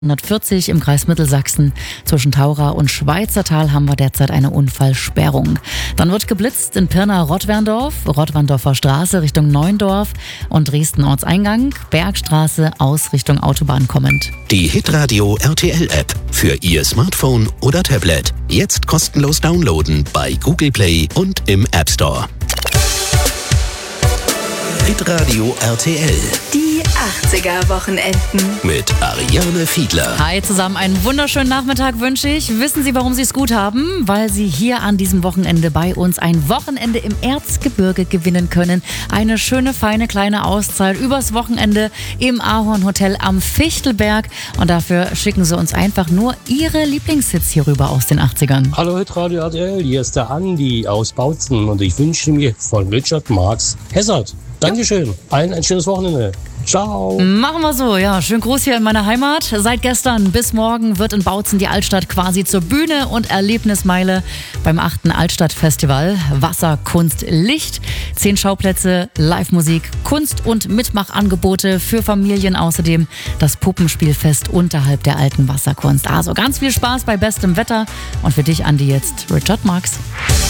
140 im Kreis Mittelsachsen. Zwischen Taura und Schweizertal haben wir derzeit eine Unfallsperrung. Dann wird geblitzt in Pirna-Rottwerndorf, Rottwerndorfer Straße Richtung Neuendorf und Dresden Ortseingang, Bergstraße aus Richtung Autobahn kommend. Die Hitradio RTL-App für Ihr Smartphone oder Tablet. Jetzt kostenlos downloaden bei Google Play und im App Store. Hitradio RTL. Die 80er-Wochenenden. Mit Ariane Fiedler. Hi zusammen, einen wunderschönen Nachmittag wünsche ich. Wissen Sie, warum Sie es gut haben? Weil Sie hier an diesem Wochenende bei uns ein Wochenende im Erzgebirge gewinnen können. Eine schöne, feine, kleine Auszeit übers Wochenende im Ahorn Hotel am Fichtelberg. Und dafür schicken Sie uns einfach nur Ihre Lieblingshits hier rüber aus den 80ern. Hallo Hitradio RTL, hier ist der Andi aus Bautzen und ich wünsche mir von Richard Marx Hazard. Dankeschön. Allen ein schönes Wochenende. Ciao. Machen wir so, ja. Schönen Gruß hier in meiner Heimat. Seit gestern bis morgen wird in Bautzen die Altstadt quasi zur Bühne und Erlebnismeile beim 8. Altstadtfestival. Wasser, Kunst, Licht. 10 Schauplätze, Live-Musik, Kunst- und Mitmachangebote für Familien. Außerdem das Puppenspielfest unterhalb der alten Wasserkunst. Also ganz viel Spaß bei bestem Wetter. Und für dich, Andi, jetzt Richard Marx.